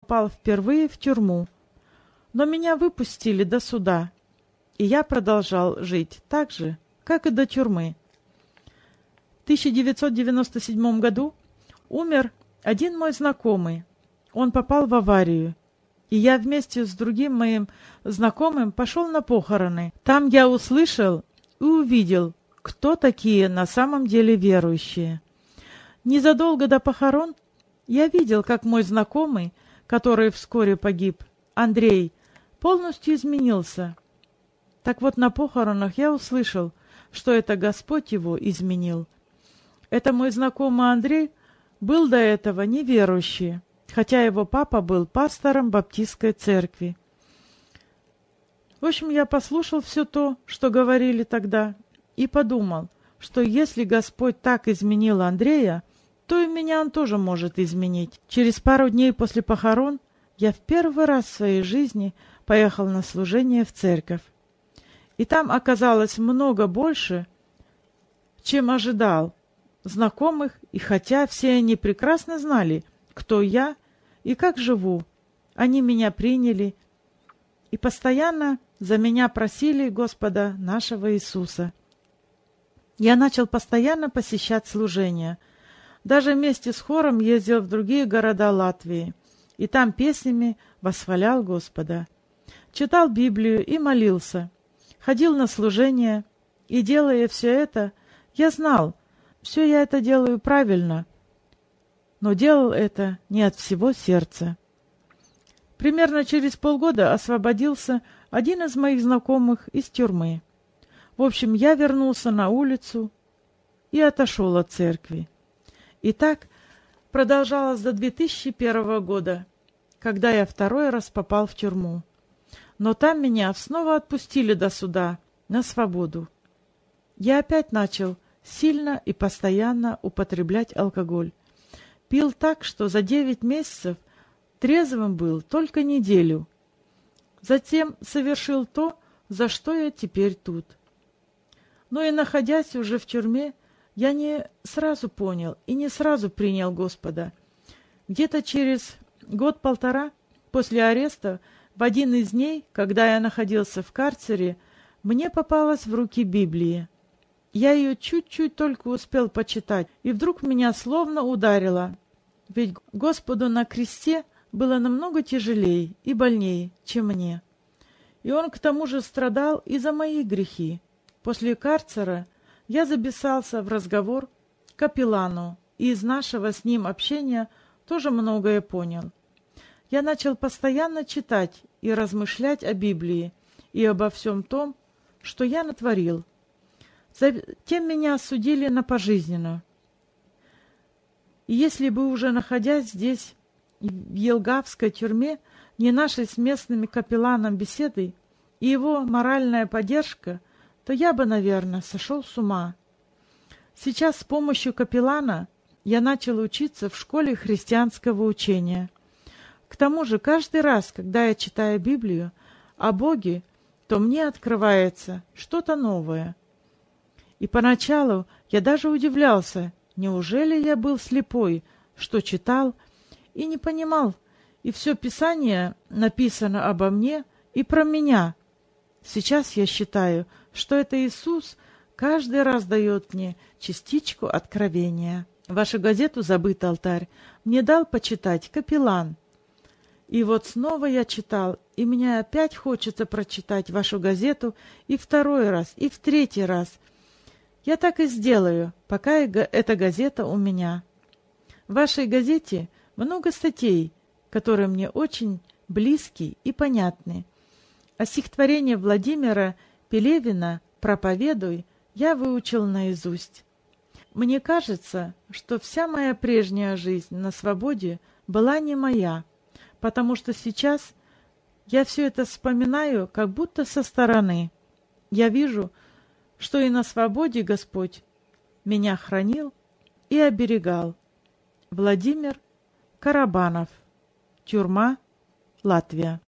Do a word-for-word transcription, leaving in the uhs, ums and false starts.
попал впервые в тюрьму, но меня выпустили до суда, и я продолжал жить так же, как и до тюрьмы. В тысяча девятьсот девяносто седьмом году умер один мой знакомый. Он попал в аварию, и я вместе с другим моим знакомым пошел на похороны. Там я услышал и увидел, кто такие на самом деле верующие. Незадолго до похорон я видел, как мой знакомый, который вскоре погиб, Андрей, полностью изменился. Так вот, на похоронах я услышал, что это Господь его изменил. Это мой знакомый Андрей был до этого неверующий, хотя его папа был пастором баптистской церкви. В общем, я послушал все то, что говорили тогда, и подумал, что если Господь так изменил Андрея, то и меня Он тоже может изменить. Через пару дней после похорон я в первый раз в своей жизни поехал на служение в церковь. И там оказалось много больше, чем ожидал, знакомых, и хотя все они прекрасно знали, кто я и как живу, они меня приняли и постоянно за меня просили Господа нашего Иисуса. Я начал постоянно посещать служения. Даже вместе с хором ездил в другие города Латвии, и там песнями восхвалял Господа. Читал Библию и молился. Ходил на служение, и, делая все это, я знал, все я это делаю правильно, но делал это не от всего сердца. Примерно через полгода освободился один из моих знакомых из тюрьмы. В общем, я вернулся на улицу и отошел от церкви. И так продолжалось до две тысячи первого года, когда я второй раз попал в тюрьму. Но там меня снова отпустили до суда, на свободу. Я опять начал сильно и постоянно употреблять алкоголь. Пил так, что за девять месяцев трезвым был только неделю. Затем совершил то, за что я теперь тут. Но и находясь уже в тюрьме, я не сразу понял и не сразу принял Господа. Где-то через год-полтора после ареста, в один из дней, когда я находился в карцере, мне попалась в руки Библия. Я ее чуть-чуть только успел почитать, и вдруг меня словно ударило. Ведь Господу на кресте было намного тяжелее и больнее, чем мне. И Он к тому же страдал и за мои грехи. После карцера я записался в разговор к капеллану, и из нашего с ним общения тоже многое понял. Я начал постоянно читать и размышлять о Библии и обо всем том, что я натворил. Затем меня осудили на пожизненно. И если бы уже находясь здесь, в Елгавской тюрьме, не нашей с местным капелланом беседой и его моральная поддержка, то я бы, наверное, сошел с ума. Сейчас с помощью капеллана я начал учиться в школе христианского учения. К тому же каждый раз, когда я читаю Библию о Боге, то мне открывается что-то новое. И поначалу я даже удивлялся, неужели я был слепой, что читал и не понимал, и все Писание написано обо мне и про меня. Сейчас я считаю, что это Иисус каждый раз дает мне частичку откровения. Вашу газету «Забытый алтарь» мне дал почитать капеллан. И вот снова я читал, и мне опять хочется прочитать вашу газету и второй раз, и в третий раз. Я так и сделаю, пока эта газета у меня. В вашей газете много статей, которые мне очень близки и понятны. А стихотворение Владимира Пелевина «Проповедуй» я выучил наизусть. Мне кажется, что вся моя прежняя жизнь на свободе была не моя, потому что сейчас я все это вспоминаю как будто со стороны. Я вижу, что и на свободе Господь меня хранил и оберегал. Владимир Карабанов. Тюрьма, Латвия.